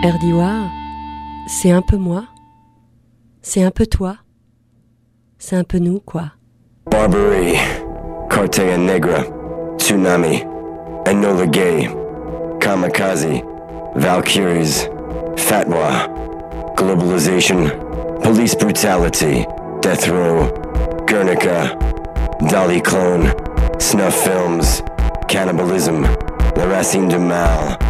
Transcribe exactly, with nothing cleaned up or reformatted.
Erdiwa, c'est un peu moi, c'est un peu toi, c'est un peu nous, quoi. Barbary, Cartea Negra, Tsunami, Enola Gay, Kamikaze, Valkyries, Fatwa, Globalization, Police Brutality, Death Row, Guernica, Dolly Clone, Snuff Films, Cannibalism, La Racine du Mal.